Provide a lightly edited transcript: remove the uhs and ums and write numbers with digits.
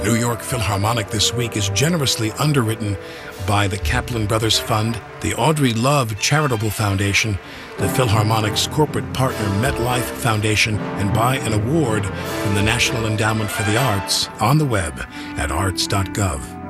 New York Philharmonic This Week is generously underwritten by the Kaplan Brothers Fund, the Audrey Love Charitable Foundation, the Philharmonic's corporate partner MetLife Foundation, and by an award from the National Endowment for the Arts on the web at arts.gov.